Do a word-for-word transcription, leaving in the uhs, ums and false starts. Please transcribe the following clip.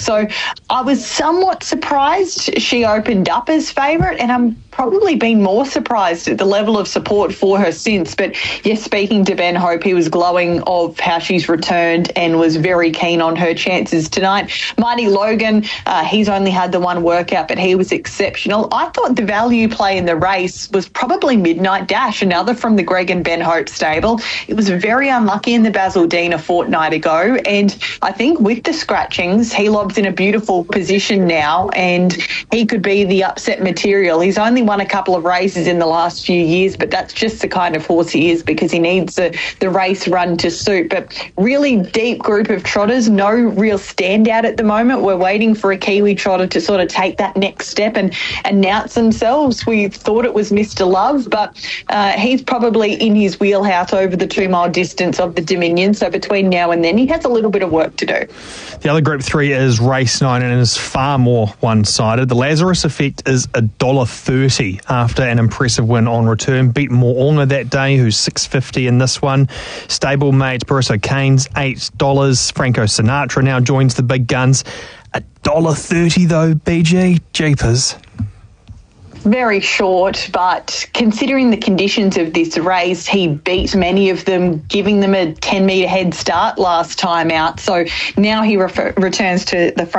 So I was somewhat surprised she opened up as favourite, and I'm probably been more surprised at the level of support for her since. But yes, speaking to Ben Hope, he was glowing of how she's returned and was very keen on her chances tonight. Mighty Logan, uh, he's only had the one workout, but he was exceptional. I thought the value play in the race was probably Midnight Dash, another from the Greg and Ben Hope stable. It was very unlucky in the Basildine a fortnight ago, and I think with the scratchings, he lobs in a beautiful position now, and he could be the upset material. He's only won a couple of races in the last few years, but that's just the kind of horse he is because he needs the, the race run to suit. But really deep group of trotters, no real standout at the moment. We're waiting for a Kiwi trotter to sort of take that next step and announce themselves. We thought it was Mister Love, but uh, he's probably in his wheelhouse over the two-mile distance of the Dominion. So between now and then, he has a little bit of work to do. The other Group three is race nine and is far more one-sided. The Lazarus Effect is one dollar thirty after an impressive win on return. Beat Mo'onga that day, who's six dollars fifty in this one. Stablemate Barisso Canes, eight dollars. Franco Sinatra now joins the big guns. one dollar thirty though, B G. Jeepers. Very short, but considering the conditions of this race, he beat many of them, giving them a ten metre head start last time out. So now he refer- returns to the front.